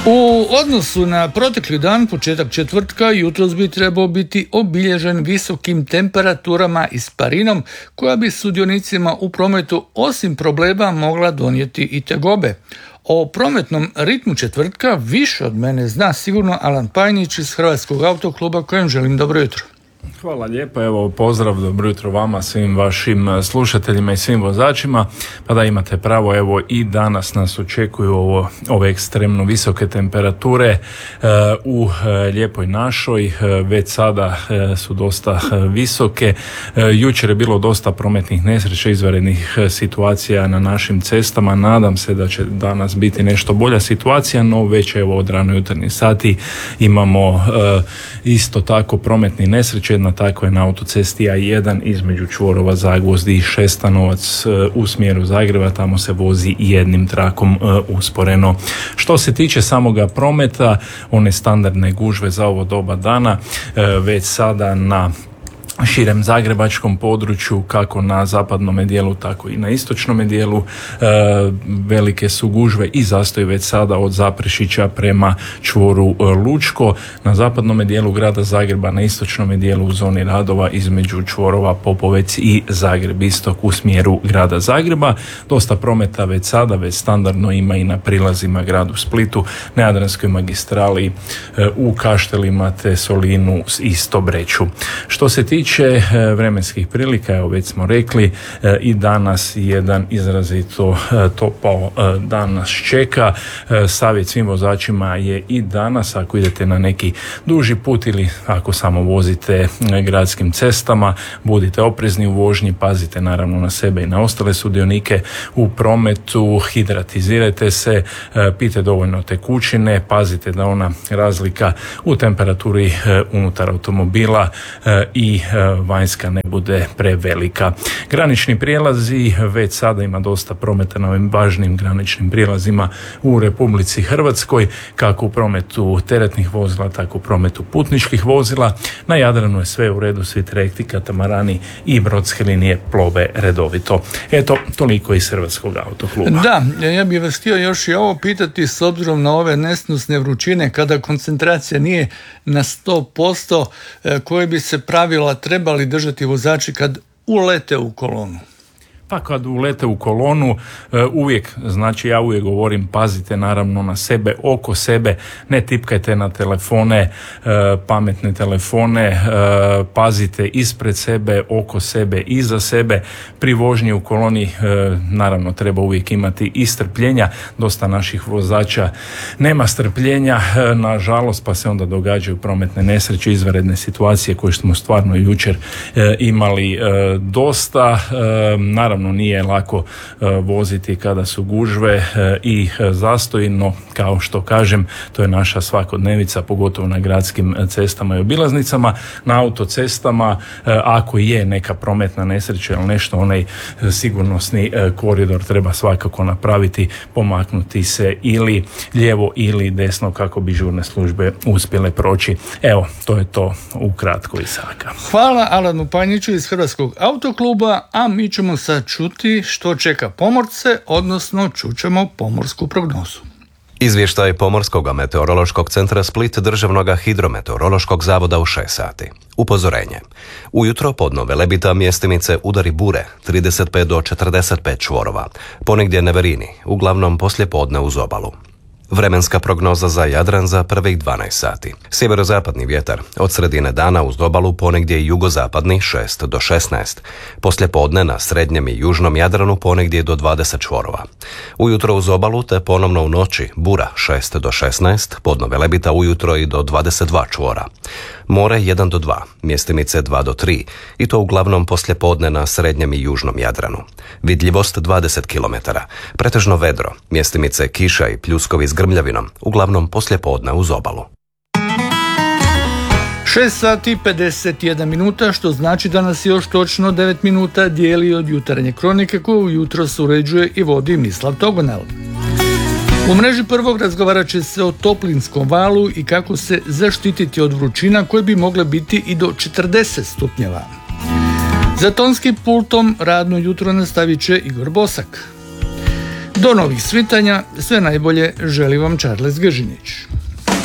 U odnosu na protekli dan, početak četvrtka, jutros bi trebao biti obilježen visokim temperaturama i sparinom koja bi sudionicima u prometu osim problema mogla donijeti i tegobe. O prometnom ritmu četvrtka više od mene zna sigurno Alan Pajnić iz Hrvatskog autokluba kojem želim dobro jutro. Hvala lijepo, evo pozdrav, dobro jutro vama, svim vašim slušateljima i svim vozačima. Pa da, imate pravo, evo i danas nas očekuju ove ekstremno visoke temperature u lijepoj našoj, već sada su dosta visoke. Jučer je bilo dosta prometnih nesreća, izvanrednih situacija na našim cestama. Nadam se da će danas biti nešto bolja situacija, no već evo od rano jutarnjih sati imamo isto tako prometnih nesreća. Jedna tako je na autocesti A1 između čvorova Zagvozd i Šestanovac u smjeru Zagreba, tamo se vozi jednim trakom usporeno. Što se tiče samoga prometa, one standardne gužve za ovo doba dana, već sada na širem zagrebačkom području, kako na zapadnom dijelu, tako i na istočnom dijelu, velike su gužve i zastoji već sada od Zaprešića prema čvoru Lučko. Na zapadnom dijelu grada Zagreba, na istočnom dijelu u zoni radova između čvorova Popovec i Zagreb istok u smjeru grada Zagreba. Dosta prometa već sada, već standardno ima i na prilazima gradu Splitu, na Jadranskoj magistrali, u Kaštelima te Solinu i Stobreću. Što se tiče vremenskih prilika, evo već smo rekli, i danas jedan izrazito topao dan nas čeka. Savjet svim vozačima je i danas, ako idete na neki duži put ili ako samo vozite gradskim cestama, budite oprezni u vožnji, pazite naravno na sebe i na ostale sudionike u prometu, hidratizirajte se, pijte dovoljno tekućine, pazite da ona razlika u temperaturi unutar automobila i vanjska ne bude prevelika. Granični prijelazi, već sada ima dosta prometa na ovim važnim graničnim prijelazima u Republici Hrvatskoj, kako u prometu teretnih vozila, tako u prometu putničkih vozila. Na Jadranu je sve u redu, svi trajekti, katamarani i brodske linije plove redovito. Eto, toliko iz Hrvatskog autokluba. Da, ja bih vas htio još i ovo pitati, s obzirom na ove nesnosne vrućine, kada koncentracija nije na 100%, koje bi se pravila trebali držati vozači kad ulete u kolonu? Pa kad ulete u kolonu, uvijek, znači ja uvijek govorim, pazite naravno na sebe, oko sebe, ne tipkajte na telefone, pametne telefone, pazite ispred sebe, oko sebe, iza sebe. Pri vožnji u koloni naravno treba uvijek imati i strpljenja. Dosta naših vozača nema strpljenja, nažalost, pa se onda događaju prometne nesreće, izvanredne situacije koje smo stvarno jučer imali dosta. Naravno, nije lako voziti kada su gužve i zastoji, no kao što kažem, to je naša svakodnevica, pogotovo na gradskim cestama i obilaznicama. Na autocestama, ako je neka prometna nesreća ili nešto, onaj sigurnosni koridor treba svakako napraviti, pomaknuti se ili lijevo ili desno kako bi žurne službe uspjele proći. Evo, to je to ukratko iz Saka. Hvala Alanu Pajniću iz Hrvatskog autokluba, a mi ćemo sad čuti što čeka pomorce, odnosno čućemo pomorsku prognozu. Izvještaj Pomorskog meteorološkog centra Split Državnog hidrometeorološkog zavoda u 6 sati. Upozorenje. Ujutro podno Velebita mjestimice udari bure 35 do 45 čvorova. Ponegdje neverini, uglavnom poslijepodne uz obalu. Vremenska prognoza za Jadran za prvih 12 sati. Sjeverozapadni vjetar od sredine dana uz obalu, ponegdje i jugozapadni 6 do 16. Poslijepodne na srednjem i južnom Jadranu ponegdje do 20 čvorova. Ujutro uz obalu te ponovno u noći bura 6 do 16, podno Velebita ujutro i do 22 čvora. More 1 do 2, mjestimice 2 do 3 i to uglavnom poslijepodne na srednjem i južnom Jadranu. Vidljivost 20 km, pretežno vedro, mjestimice kiša i pljuskovi s grmljavinom, uglavnom poslijepodne uz obalu. 6 sati 51 minuta, što znači da nas još točno 9 minuta dijeli od jutarnje kronike koju jutros uređuje i vodi Mislav Togonel. U mreži prvog razgovarat će se o toplinskom valu i kako se zaštititi od vrućina koje bi mogle biti i do 40 stupnjeva. Za tonskim pultom radno jutro nastavit će Igor Bosak. Do novih svitanja, sve najbolje želi vam Charles Gržinić.